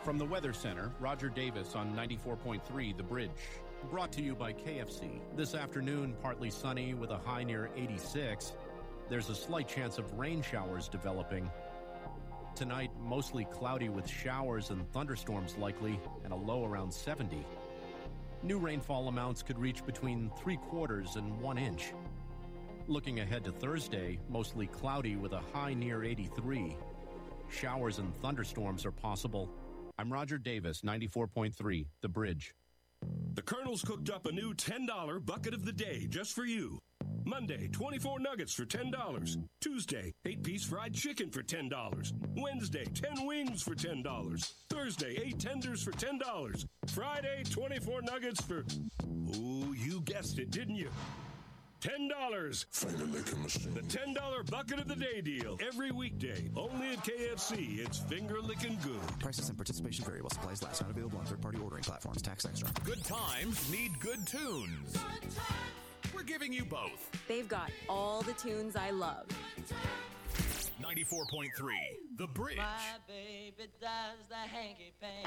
From the Weather Center, Roger Davis on 94.3 The Bridge. Brought to you by KFC. This afternoon, partly sunny with a high near 86. There's a slight chance of rain showers developing. Tonight, mostly cloudy with showers and thunderstorms likely, and a low around 70. New rainfall amounts could reach between 3/4 and 1 inch. Looking ahead to Thursday, mostly cloudy with a high near 83. Showers and thunderstorms are possible. I'm Roger Davis, 94.3 The Bridge. The Colonel's cooked up a new $10 bucket of the day just for you. Monday, 24 nuggets for $10. Tuesday, 8-piece fried chicken for $10. Wednesday, 10 wings for $10. Thursday, 8 tenders for $10. Friday, 24 nuggets for, oh, you guessed it, didn't you? $10. Finger licking machine. The $10 bucket of the day deal. Every weekday. Only at KFC. It's finger licking good. Prices and participation vary while supplies last. Not available on third-party ordering platforms. Tax extra. Good times need good tunes. We're giving you both. They've got all the tunes I love. 94.3 The Bridge. My baby does the hanky-panky.